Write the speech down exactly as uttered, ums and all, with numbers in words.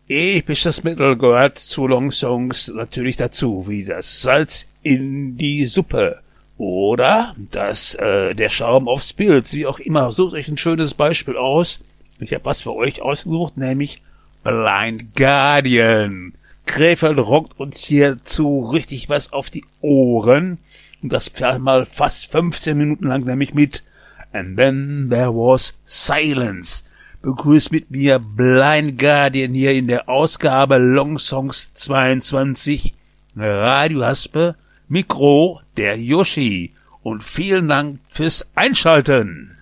episches Mittel gehört zu Long Songs natürlich dazu, wie das Salz in die Suppe oder das äh, der Schaum aufs Pilz, wie auch immer. Sucht euch ein schönes Beispiel aus. Ich habe was für euch ausgesucht, nämlich Blind Guardian. Krefeld rockt uns hierzu richtig was auf die Ohren. Und das mal fast fünfzehn Minuten lang, nämlich mit And Then There Was Silence. Begrüßt mit mir Blind Guardian hier in der Ausgabe Long Songs zweiundzwanzig. Radio Haspe, Mikro der Yoshi. Und vielen Dank fürs Einschalten.